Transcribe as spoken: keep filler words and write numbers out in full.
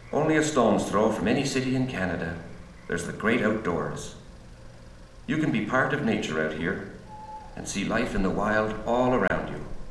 Only a stone's throw from any city in Canada, there's the great outdoors. You can be part of nature out here and see life in the wild all around you.